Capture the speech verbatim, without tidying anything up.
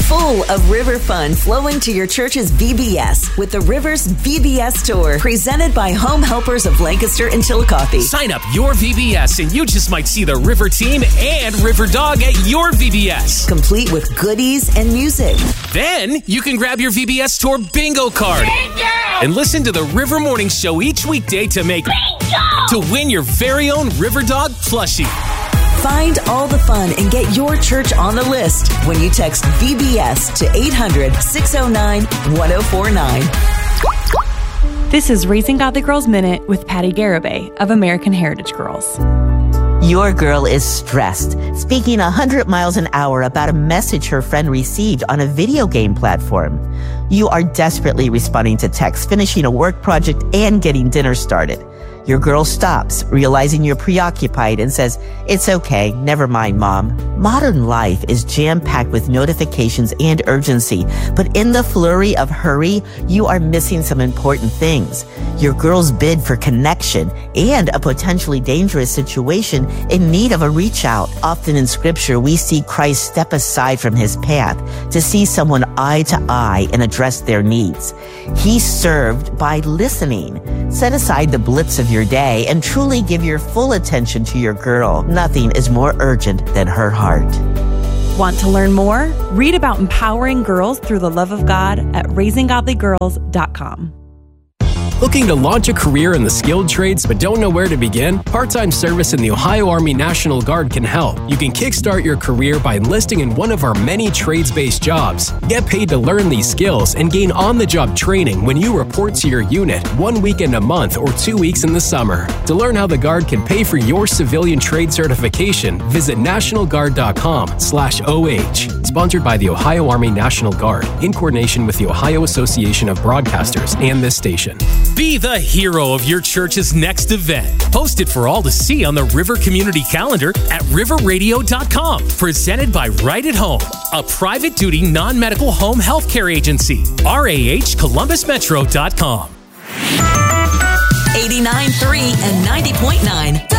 full of river fun flowing to your church's V B S with the Rivers V B S Tour, presented by Home Helpers of Lancaster and Chillicothe. Sign up your V B S and you just might see the River Team and River Dog at your V B S. Complete with goodies and music. Then you can grab your V B S Tour bingo card bingo! and listen to the River Morning Show each weekday to make bingo! to win your very own River Dog plushie. Find all the fun and get your church on the list when you text V B S to eight hundred, six oh nine, one oh four nine. This is Raising Godly Girls Minute with Patty Garibay of American Heritage Girls. Your girl is stressed, speaking one hundred miles an hour about a message her friend received on a video game platform. You are desperately responding to texts, finishing a work project, and getting dinner started. Your girl stops, realizing you're preoccupied, and says, "It's okay, never mind, Mom." Modern life is jam-packed with notifications and urgency, but in the flurry of hurry, you are missing some important things. Your girl's bid for connection and a potentially dangerous situation in need of a reach out. Often in Scripture, we see Christ step aside from his path to see someone eye to eye and address their needs. He served by listening. Set aside the blitz of your day and truly give your full attention to your girl. Nothing is more urgent than her heart. Want to learn more? Read about empowering girls through the love of God at raising godly girls dot com. Looking to launch a career in the skilled trades but don't know where to begin? Part-time service in the Ohio Army National Guard can help. You can kickstart your career by enlisting in one of our many trades-based jobs. Get paid to learn these skills and gain on-the-job training when you report to your unit one weekend a month or two weeks in the summer. To learn how the Guard can pay for your civilian trade certification, visit national guard dot com slash O H. Sponsored by the Ohio Army National Guard in coordination with the Ohio Association of Broadcasters and this station. Be the hero of your church's next event. Post it for all to see on the River Community Calendar at river radio dot com. Presented by Right at Home, a private duty non-medical home health care agency. R A H columbus metro dot com. eighty-nine point three and ninety point nine.